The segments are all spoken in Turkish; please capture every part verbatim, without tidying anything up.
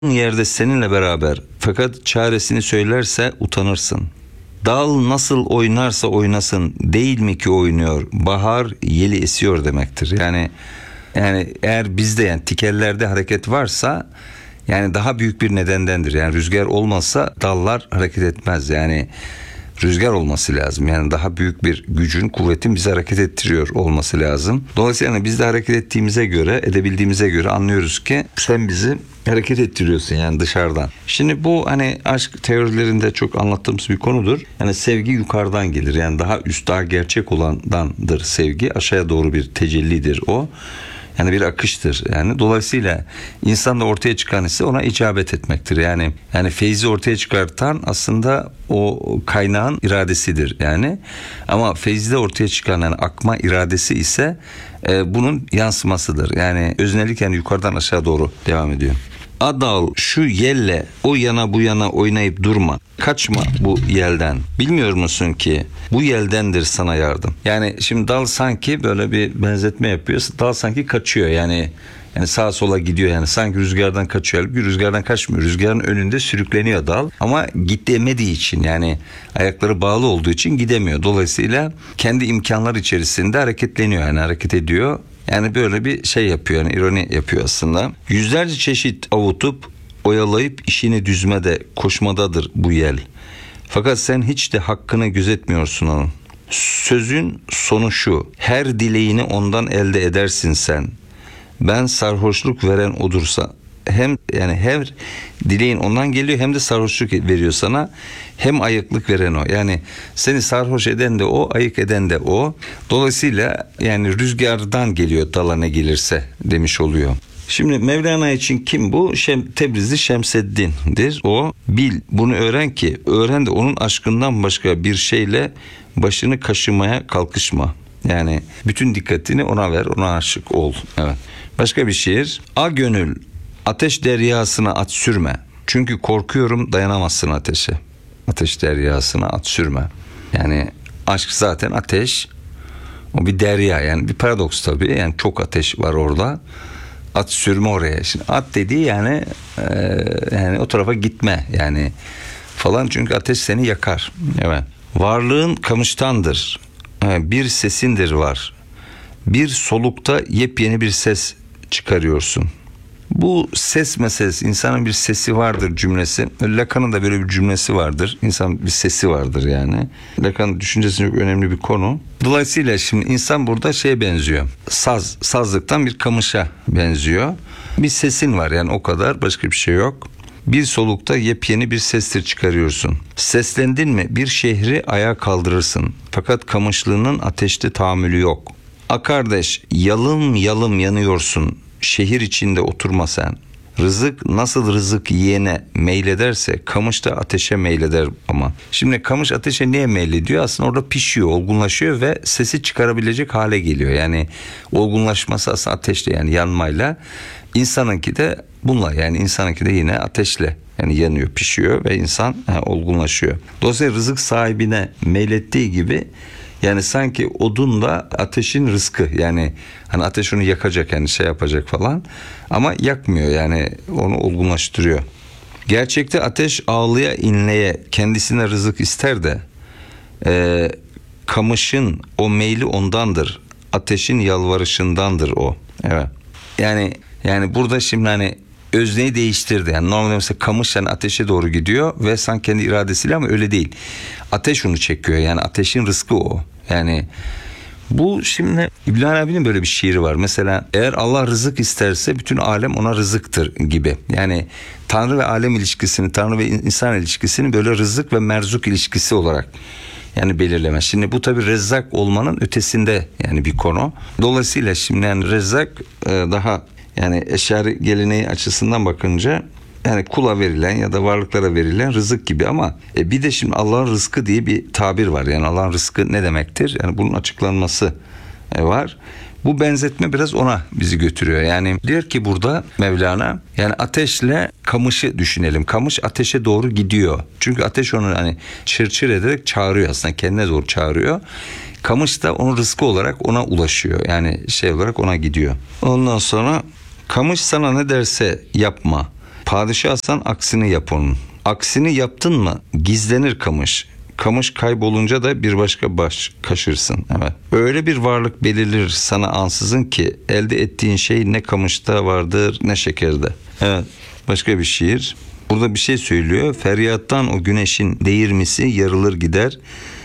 yerde seninle beraber fakat çaresini söylerse utanırsın. Dal nasıl oynarsa oynasın değil mi ki oynuyor? Bahar yeli esiyor demektir. Yani yani eğer bizde yani tikellerde hareket varsa yani daha büyük bir nedendendir. Yani rüzgar olmazsa dallar hareket etmez. Yani rüzgar olması lazım. Yani daha büyük bir gücün, kuvvetin bizi hareket ettiriyor olması lazım. Dolayısıyla yani biz de hareket ettiğimize göre, edebildiğimize göre anlıyoruz ki sen bizi hareket ettiriyorsun yani dışarıdan. Şimdi bu hani aşk teorilerinde çok anlattığımız bir konudur. Yani sevgi yukarıdan gelir. Yani daha üst, daha gerçek olandandır sevgi. Aşağıya doğru bir tecellidir o. Yani bir akıştır yani. Dolayısıyla insanda ortaya çıkan ise ona icabet etmektir. Yani yani feyzi ortaya çıkartan aslında o kaynağın iradesidir yani. Ama feyzde ortaya çıkan yani akma iradesi ise e, bunun yansımasıdır. Yani öznellik yani yukarıdan aşağı doğru devam ediyor. Adal şu yelle o yana bu yana oynayıp durma. Kaçma bu yelden. Bilmiyor musun ki bu yeldendir sana yardım. Yani şimdi dal sanki böyle bir benzetme yapıyor. Dal sanki kaçıyor yani. Yani sağa sola gidiyor yani sanki rüzgardan kaçıyor. Bir rüzgardan kaçmıyor. Rüzgarın önünde sürükleniyor dal. Ama gidemediği için yani ayakları bağlı olduğu için gidemiyor. Dolayısıyla kendi imkanlar içerisinde hareketleniyor yani hareket ediyor. Yani böyle bir şey yapıyor yani ironi yapıyor aslında. Yüzlerce çeşit avutup oyalayıp işini düzmede koşmadadır bu yel. Fakat sen hiç de hakkını gözetmiyorsun onun. Sözün sonu şu: her dileğini ondan elde edersin sen. Ben sarhoşluk veren odursa hem yani her dileğin ondan geliyor hem de sarhoşluk veriyor sana. Hem ayıklık veren o. Yani seni sarhoş eden de o, ayık eden de o. Dolayısıyla yani rüzgardan geliyor dala ne gelirse demiş oluyor. Şimdi Mevlana için kim bu? Şem, Tebrizli Şemseddin'dir. O bil bunu öğren ki öğren de onun aşkından başka bir şeyle başını kaşımaya kalkışma. Yani bütün dikkatini ona ver, ona aşık ol. Evet. Başka bir şiir. A gönül ateş deryasına at sürme. Çünkü korkuyorum dayanamazsın ateşe. Ateş deryasına at sürme. Yani aşk zaten ateş. O bir derya yani bir paradoks tabii. Yani çok ateş var orada. At sürme oraya. Şimdi at dediği yani e, yani o tarafa gitme yani falan çünkü ateş seni yakar. Evet. Varlığın kamıştandır. Bir sesindir var. Bir solukta yepyeni bir ses çıkarıyorsun. Bu ses meselesi, insanın bir sesi vardır cümlesi. Lacan'ın da böyle bir cümlesi vardır. İnsan bir sesi vardır yani. Lacan'ın düşüncesi çok önemli bir konu. Dolayısıyla şimdi insan burada şeye benziyor. Saz, sazlıktan bir kamışa benziyor. Bir sesin var yani o kadar, başka bir şey yok. Bir solukta yepyeni bir sestir çıkarıyorsun. Seslendin mi bir şehri ayağa kaldırırsın. Fakat kamışlığının ateşte tahammülü yok. A kardeş, yalım yalım yanıyorsun. Şehir içinde oturma sen. Rızık nasıl rızık yiyene meylederse kamış da ateşe meyleder ama. Şimdi kamış ateşe niye meylediyor? Aslında orada pişiyor, olgunlaşıyor ve sesi çıkarabilecek hale geliyor. Yani olgunlaşması aslında ateşle yani yanmayla. İnsanınki de bununla yani insanınki de yine ateşle yani yanıyor, pişiyor ve insan he, olgunlaşıyor. Dolayısıyla rızık sahibine meylettiği gibi yani sanki odun da ateşin rızkı yani hani ateş onu yakacak yani şey yapacak falan ama yakmıyor yani onu olgunlaştırıyor. Gerçekte ateş ağlıya inleye kendisine rızık ister de e, kamışın o meyli ondandır, ateşin yalvarışındandır o. Evet. Yani yani burada şimdi hani özneyi değiştirdi. Yani normalde mesela kamış yani ateşe doğru gidiyor ve sanki kendi iradesiyle ama öyle değil. Ateş onu çekiyor. Yani ateşin rızkı o. Yani bu şimdi İbn Arabi'nin böyle bir şiiri var. Mesela eğer Allah rızık isterse bütün alem ona rızıktır gibi. Yani Tanrı ve alem ilişkisini, Tanrı ve insan ilişkisini böyle rızık ve merzuk ilişkisi olarak yani belirleme. Şimdi bu tabii rezzak olmanın ötesinde yani bir konu. Dolayısıyla şimdi yani rezzak daha yani eşari geleneği açısından bakınca yani kula verilen ya da varlıklara verilen rızık gibi ama e bir de şimdi Allah'ın rızkı diye bir tabir var. Yani Allah'ın rızkı ne demektir? Yani bunun açıklanması e, var. Bu benzetme biraz ona bizi götürüyor. Yani diyor ki burada Mevlana yani ateşle kamışı düşünelim. Kamış ateşe doğru gidiyor. Çünkü ateş onu hani çırçır ederek çağırıyor aslında kendine doğru çağırıyor. Kamış da onun rızkı olarak ona ulaşıyor. Yani şey olarak ona gidiyor. Ondan sonra kamış sana ne derse yapma. Padişahsan aksini yap onun. Aksini yaptın mı gizlenir kamış. Kamış kaybolunca da bir başka baş kaşırsın. Evet. Öyle bir varlık belirir sana ansızın ki elde ettiğin şey ne kamışta vardır ne şekerde. Evet. Başka bir şiir. Burada bir şey söylüyor. Feryattan o güneşin değirmisi yarılır gider.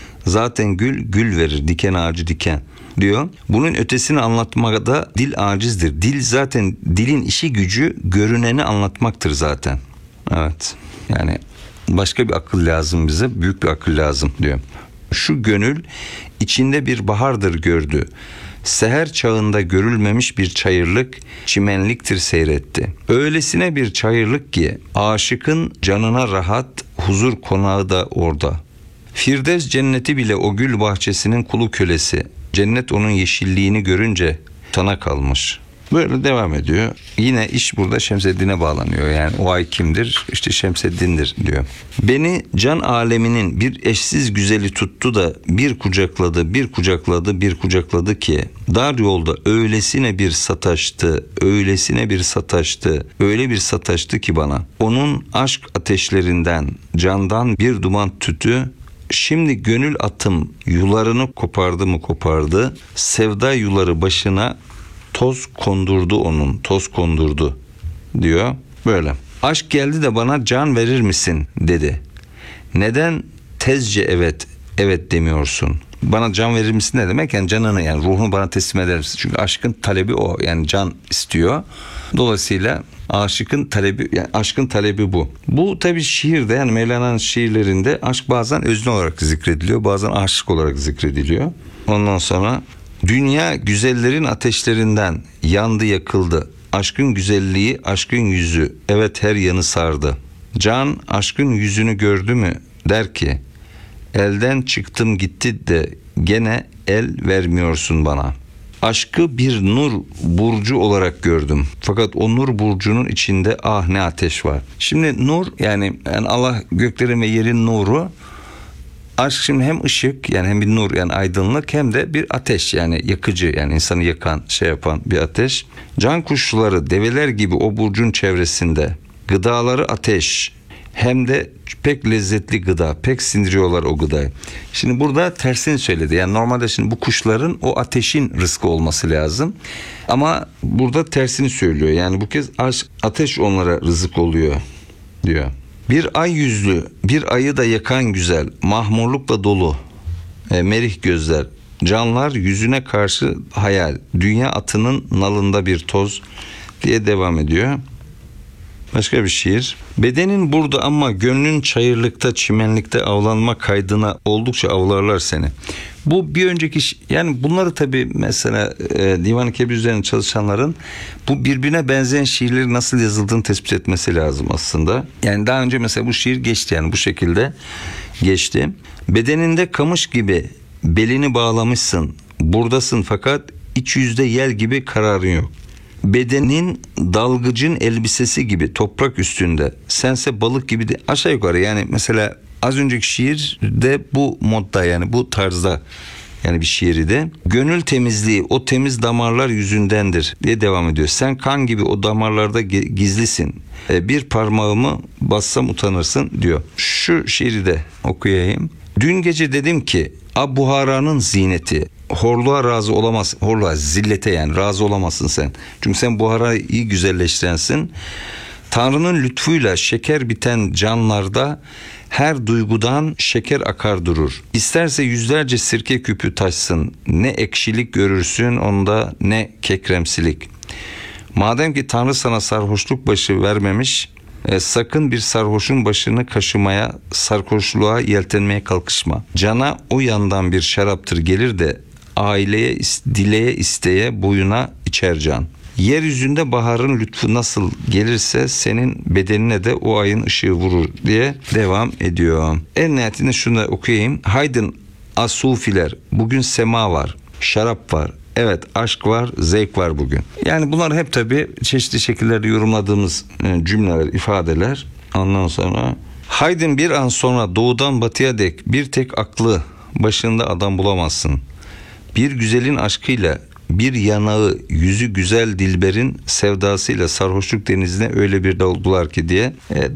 Zaten gül gül verir, diken ağacı diken diyor. Bunun ötesini anlatmada dil acizdir. Dil zaten, dilin işi gücü görüneni anlatmaktır zaten. Evet. Yani başka bir akıl lazım bize, büyük bir akıl lazım diyor. Şu gönül içinde bir bahardır gördü. Seher çağında görülmemiş bir çayırlık, çimenliktir seyretti. Öylesine bir çayırlık ki aşıkın canına rahat, huzur konağı da orada. Firdevs cenneti bile o gül bahçesinin kulu kölesi. Cennet onun yeşilliğini görünce tana kalmış. Böyle devam ediyor. Yine iş burada Şemseddin'e bağlanıyor. Yani o ay kimdir? İşte Şemseddin'dir diyor. Beni can aleminin bir eşsiz güzeli tuttu da bir kucakladı, bir kucakladı, bir kucakladı ki dar yolda öylesine bir sataştı, öylesine bir sataştı, öyle bir sataştı ki bana. Onun aşk ateşlerinden, candan bir duman tütü. Şimdi gönül atım yularını kopardı mı kopardı, sevda yuları başına toz kondurdu onun, toz kondurdu diyor böyle. Aşk geldi de bana can verir misin dedi. Neden tezce evet, evet demiyorsun? Bana can verir misin ne demek? Yani canını, yani ruhunu bana teslim eder misin? Çünkü aşkın talebi o, yani can istiyor. Dolayısıyla aşıkın talebi, yani aşkın talebi bu. Bu tabii şiirde, yani Mevlana'nın şiirlerinde aşk bazen özne olarak zikrediliyor, bazen aşık olarak zikrediliyor. Ondan sonra dünya güzellerin ateşlerinden yandı yakıldı. Aşkın güzelliği, aşkın yüzü, evet her yanı sardı. Can aşkın yüzünü gördü mü der ki, elden çıktım gitti de gene el vermiyorsun bana. Aşkı bir nur burcu olarak gördüm. Fakat o nur burcunun içinde ah ne ateş var. Şimdi nur, yani, yani Allah göklerin ve yerin nuru. Aşk şimdi hem ışık, yani hem bir nur, yani aydınlık, hem de bir ateş, yani yakıcı, yani insanı yakan, şey yapan bir ateş. Can kuşları develer gibi o burcun çevresinde. Gıdaları ateş, hem de pek lezzetli gıda, pek sindiriyorlar o gıdayı. Şimdi burada tersini söyledi. Yani normalde şimdi bu kuşların o ateşin rızkı olması lazım. Ama burada tersini söylüyor. Yani bu kez ateş onlara rızık oluyor diyor. Bir ay yüzlü, bir ayı da yakan güzel, mahmurlukla dolu, e, merih gözler, canlar yüzüne karşı hayal, dünya atının nalında bir toz diye devam ediyor. Başka bir şiir. Bedenin burada ama gönlün çayırlıkta, çimenlikte avlanma kaydına oldukça avlarlar seni. Bu bir önceki, yani bunları tabii mesela e, Divan-ı Kebir üzerine çalışanların bu birbirine benzeyen şiirleri nasıl yazıldığını tespit etmesi lazım aslında. Yani daha önce mesela bu şiir geçti, yani bu şekilde geçti. Bedeninde kamış gibi belini bağlamışsın, buradasın fakat iç yüzde yel gibi kararın yok. Bedenin dalgıcın elbisesi gibi toprak üstünde, sense balık gibi de, aşağı yukarı yani mesela az önceki şiirde bu modda, yani bu tarzda, yani bir şiiri de gönül temizliği o temiz damarlar yüzündendir diye devam ediyor. Sen kan gibi o damarlarda gizlisin. Bir parmağımı bassam utanırsın diyor. Şu şiiri de okuyayım. Dün gece dedim ki A Buhara'nın zineti. Horluğa razı olamaz. Horluğa, zillete, yani razı olamazsın sen. Çünkü sen Buhara'yı iyi güzelleştirensin. Tanrı'nın lütfuyla şeker biten canlarda her duygudan şeker akar durur. İsterse yüzlerce sirke küpü taşsın. Ne ekşilik görürsün onda, ne kekremsilik. Madem ki Tanrı sana sarhoşluk başı vermemiş, E, sakın bir sarhoşun başını kaşımaya, sarhoşluğa yeltenmeye kalkışma. Cana o yandan bir şaraptır gelir de aileye, dileye, isteye, boyuna içer can. Yeryüzünde baharın lütfu nasıl gelirse senin bedenine de o ayın ışığı vurur diye devam ediyor. En nihayetinde şunu da okuyayım. Haydın asufiler, bugün sema var, şarap var. Evet, aşk var, zevk var bugün. Yani bunlar hep tabii çeşitli şekillerde yorumladığımız cümleler, ifadeler. Ondan sonra haydin bir an sonra doğudan batıya dek bir tek aklı başında adam bulamazsın. Bir güzelin aşkıyla bir yanağı yüzü güzel Dilber'in sevdasıyla sarhoşluk denizine öyle bir daldılar ki diye. E,